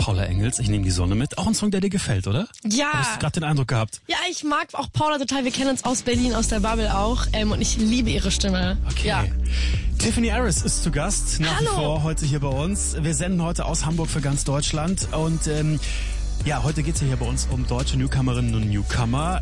Paula Engels, ich nehme die Sonne mit. Auch ein Song, der dir gefällt, oder? Ja. Hast du gerade den Eindruck gehabt? Ja, ich mag auch Paula total. Wir kennen uns aus Berlin, aus der Bubble auch. Und ich liebe ihre Stimme. Okay. Ja. Tiffany Harris ist zu Gast, nach wie vor heute hier bei uns. Wir senden heute aus Hamburg für ganz Deutschland. Und heute geht's ja hier bei uns um deutsche Newcomerinnen und Newcomer.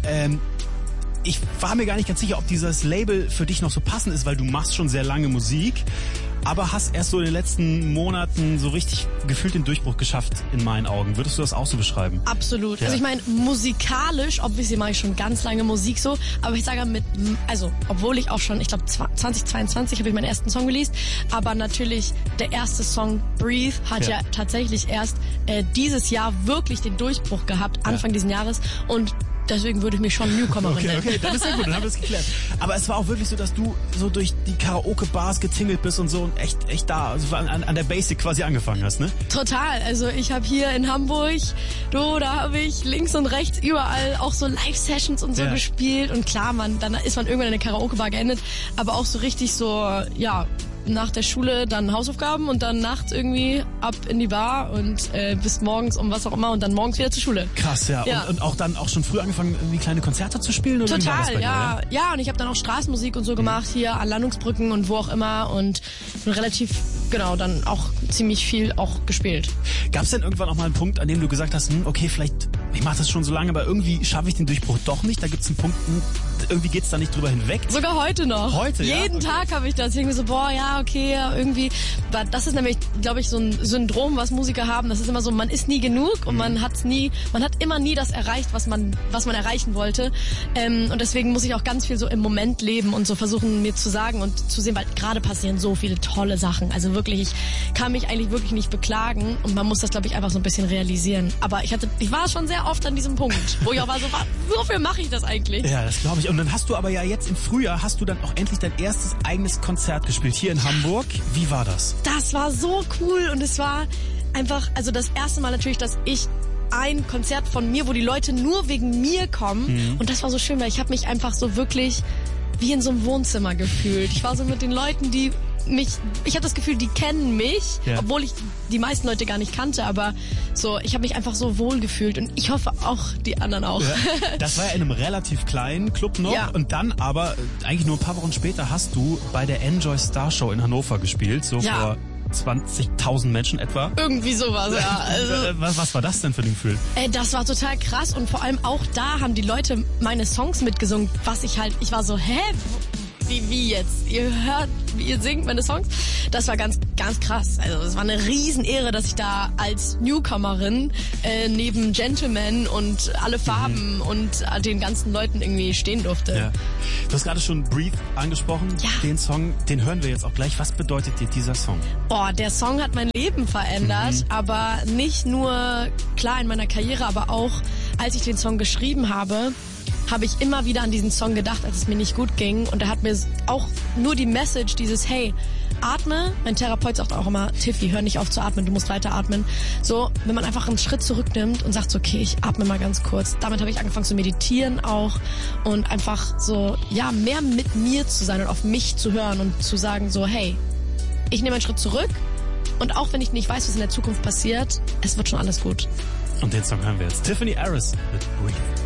Ich war mir gar nicht ganz sicher, ob dieses Label für dich noch so passend ist, weil du machst schon sehr lange Musik, aber hast erst so in den letzten Monaten so richtig gefühlt den Durchbruch geschafft, in meinen Augen. Würdest du das auch so beschreiben? Absolut. Ja. Also ich meine, musikalisch, obviously mache ich schon ganz lange Musik so, aber ich sage obwohl ich auch schon, ich glaube 2022 habe ich meinen ersten Song released, aber natürlich der erste Song Breathe hat ja tatsächlich erst dieses Jahr wirklich den Durchbruch gehabt, Anfang diesen Jahres, und deswegen würde ich mich schon Newcomerin nennen. Okay, dann ist ja gut, dann haben wir es geklärt. Aber es war auch wirklich so, dass du so durch die Karaoke-Bars getingelt bist und so und echt da, also an der Basic quasi angefangen hast, ne? Total. Also ich habe hier in Hamburg, da habe ich links und rechts überall auch so Live-Sessions und so gespielt. Und klar, dann ist man irgendwann in der Karaoke-Bar geendet, aber auch so richtig so, nach der Schule dann Hausaufgaben und dann nachts irgendwie ab in die Bar und bis morgens um was auch immer und dann morgens wieder zur Schule. Krass, ja. Und auch dann schon früh angefangen, irgendwie kleine Konzerte zu spielen? Oder total, ja. Ja, und ich habe dann auch Straßenmusik und so gemacht, hier an Landungsbrücken und wo auch immer, und bin relativ, dann auch ziemlich viel auch gespielt. Gab es denn irgendwann auch mal einen Punkt, an dem du gesagt hast, okay, vielleicht, ich mache das schon so lange, aber irgendwie schaffe ich den Durchbruch doch nicht? Da gibt's einen Punkt, irgendwie geht's da nicht drüber hinweg? Sogar heute noch. Heute, Jeden Tag habe ich das. Irgendwie so, irgendwie. Aber das ist nämlich, glaube ich, so ein Syndrom, was Musiker haben. Das ist immer so, man ist nie genug und man hat immer nie das erreicht, was man erreichen wollte. Und deswegen muss ich auch ganz viel so im Moment leben und so versuchen, mir zu sagen und zu sehen, weil gerade passieren so viele tolle Sachen. Also wirklich, ich kann mich eigentlich wirklich nicht beklagen und man muss das, glaube ich, einfach so ein bisschen realisieren. Aber ich war schon sehr oft an diesem Punkt, wo ich auch war so, wofür mache ich das eigentlich? Ja, das glaube ich. Und dann hast du aber ja jetzt im Frühjahr, hast du dann auch endlich dein erstes eigenes Konzert gespielt, hier in Hamburg. Wie war das? Das war so cool und es war einfach, also das erste Mal natürlich, dass ich ein Konzert von mir, wo die Leute nur wegen mir kommen, und das war so schön, weil ich habe mich einfach so wirklich wie in so einem Wohnzimmer gefühlt. Ich war so mit den Leuten, ich habe das Gefühl, die kennen mich, obwohl ich die meisten Leute gar nicht kannte, aber so, ich habe mich einfach so wohl gefühlt und ich hoffe auch die anderen auch. Ja, das war ja in einem relativ kleinen Club noch und dann aber, eigentlich nur ein paar Wochen später, hast du bei der Enjoy Star Show in Hannover gespielt, so vor 20.000 Menschen etwa. Irgendwie sowas, ja. Also, was war das denn für ein Gefühl? Das war total krass und vor allem auch da haben die Leute meine Songs mitgesungen, ich war so, wie jetzt? Ihr singt meine Songs? Das war ganz, ganz krass. Also es war eine Riesenehre, dass ich da als Newcomerin neben Gentleman und Alle Farben und den ganzen Leuten irgendwie stehen durfte. Ja. Du hast gerade schon Breathe angesprochen. Ja. Den Song, den hören wir jetzt auch gleich. Was bedeutet dir dieser Song? Der Song hat mein Leben verändert, aber nicht nur, klar, in meiner Karriere, aber auch, als ich den Song geschrieben habe ich immer wieder an diesen Song gedacht, als es mir nicht gut ging. Und er hat mir auch nur die Message, dieses, hey, atme. Mein Therapeut sagt auch immer, Tiffy, hör nicht auf zu atmen, du musst weiter atmen. So, wenn man einfach einen Schritt zurücknimmt und sagt so, okay, ich atme mal ganz kurz. Damit habe ich angefangen zu meditieren auch und einfach so, mehr mit mir zu sein und auf mich zu hören und zu sagen so, hey, ich nehme einen Schritt zurück und auch wenn ich nicht weiß, was in der Zukunft passiert, es wird schon alles gut. Und den Song hören wir jetzt. Tiffany Harris mit Breathe.